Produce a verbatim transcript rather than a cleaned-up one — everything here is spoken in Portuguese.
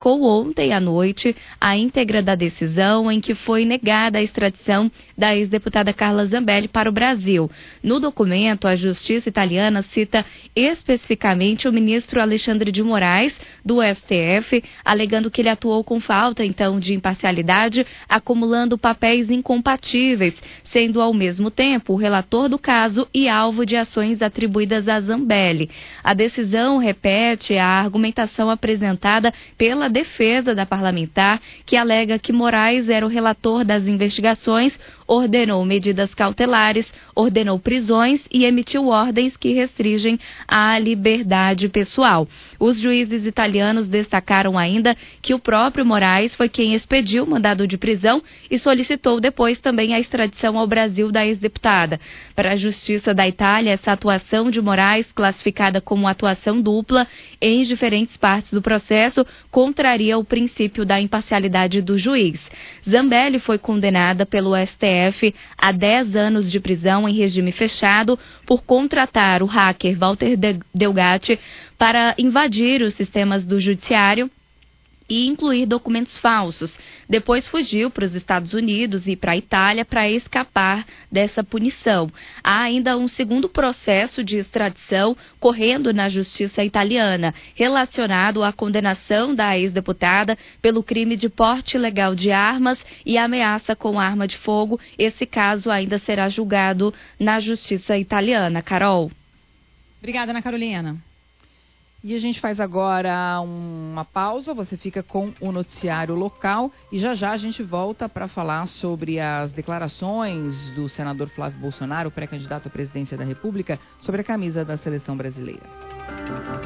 publicou ontem à noite a íntegra da decisão em que foi negada a extradição da ex-deputada Carla Zambelli para o Brasil. No documento, a Justiça italiana cita especificamente o ministro Alexandre de Moraes, do S T F, alegando que ele atuou com falta, então, de imparcialidade, acumulando papéis incompatíveis, sendo ao mesmo tempo o relator do caso e alvo de ações atribuídas a Zambelli. A decisão repete a argumentação apresentada pela defesa da parlamentar, que alega que Moraes era o relator das investigações, ordenou medidas cautelares, ordenou prisões e emitiu ordens que restringem a liberdade pessoal. Os juízes italianos destacaram ainda que o próprio Moraes foi quem expediu o mandado de prisão e solicitou depois também a extradição ao Brasil da ex-deputada. Para a Justiça da Itália, essa atuação de Moraes, classificada como atuação dupla em diferentes partes do processo, contraria o princípio da imparcialidade do juiz. Zambelli foi condenada pelo S T F a dez anos de prisão em regime fechado por contratar o hacker Walter Delgatti para invadir os sistemas do judiciário e incluir documentos falsos. Depois fugiu para os Estados Unidos e para a Itália para escapar dessa punição. Há ainda um segundo processo de extradição correndo na justiça italiana, relacionado à condenação da ex-deputada pelo crime de porte ilegal de armas e ameaça com arma de fogo. Esse caso ainda será julgado na justiça italiana. Carol. Obrigada, Ana Carolina. E a gente faz agora uma pausa, você fica com o noticiário local e já já a gente volta para falar sobre as declarações do senador Flávio Bolsonaro, pré-candidato à presidência da República, sobre a camisa da seleção brasileira.